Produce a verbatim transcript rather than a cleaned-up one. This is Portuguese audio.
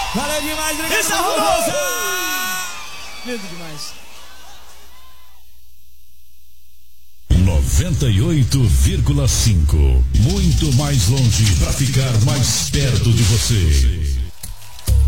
Valeu demais, obrigado. Isso é lindo demais. noventa e oito vírgula cinco. Muito mais longe para ficar mais perto de você.